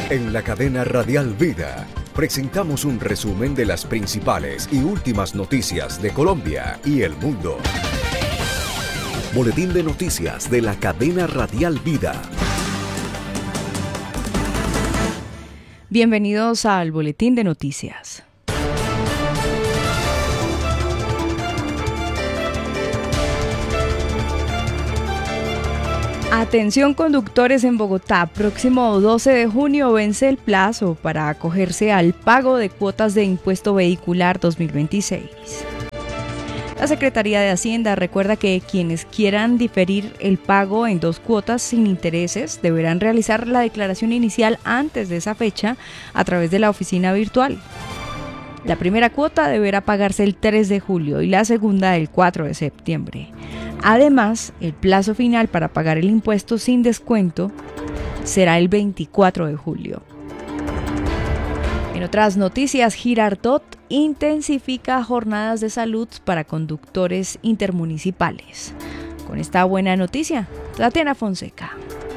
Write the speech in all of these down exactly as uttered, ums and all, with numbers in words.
En la cadena Radial Vida presentamos un resumen de las principales y últimas noticias de Colombia y el mundo. Boletín de noticias de la cadena Radial Vida. Bienvenidos al Boletín de Noticias. Atención conductores en Bogotá, próximo doce de junio vence el plazo para acogerse al pago de cuotas de impuesto vehicular dos mil veintiséis. La Secretaría de Hacienda recuerda que quienes quieran diferir el pago en dos cuotas sin intereses deberán realizar la declaración inicial antes de esa fecha a través de la oficina virtual. La primera cuota deberá pagarse el tres de julio y la segunda el cuatro de septiembre. Además, el plazo final para pagar el impuesto sin descuento será el veinticuatro de julio. En otras noticias, Girardot intensifica jornadas de salud para conductores intermunicipales. Con esta buena noticia, Tatiana Fonseca.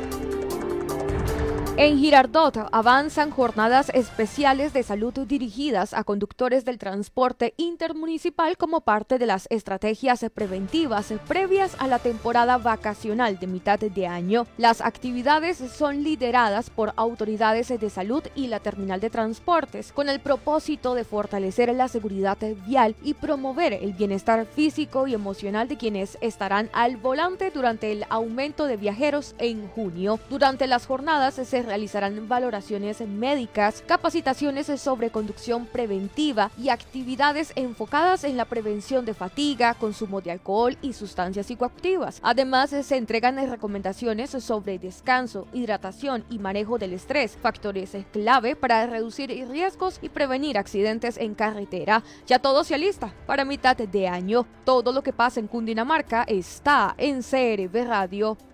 En Girardot avanzan jornadas especiales de salud dirigidas a conductores del transporte intermunicipal como parte de las estrategias preventivas previas a la temporada vacacional de mitad de año. Las actividades son lideradas por autoridades de salud y la terminal de transportes, con el propósito de fortalecer la seguridad vial y promover el bienestar físico y emocional de quienes estarán al volante durante el aumento de viajeros en junio. Durante las jornadas se realizarán valoraciones médicas, capacitaciones sobre conducción preventiva y actividades enfocadas en la prevención de fatiga, consumo de alcohol y sustancias psicoactivas. Además, se entregan recomendaciones sobre descanso, hidratación y manejo del estrés, factores clave para reducir riesgos y prevenir accidentes en carretera. Ya todo se alista para mitad de año. Todo lo que pasa en Cundinamarca está en C R V Radio.